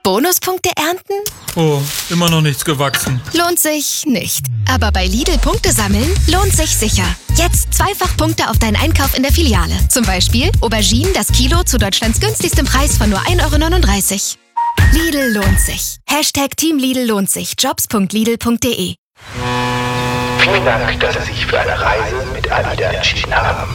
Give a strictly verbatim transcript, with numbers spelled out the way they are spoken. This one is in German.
Bonuspunkte ernten? Oh, immer noch nichts gewachsen. Lohnt sich nicht. Aber bei Lidl Punkte sammeln lohnt sich sicher. Jetzt zweifach Punkte auf deinen Einkauf in der Filiale. Zum Beispiel Auberginen das Kilo zu Deutschlands günstigstem Preis von nur ein Euro neununddreißig. Lidl lohnt sich. Hashtag Team Lidl lohnt sich. jobs punkt lidl punkt de. Vielen Dank, dass Sie sich für eine Reise mit Alida entschieden haben.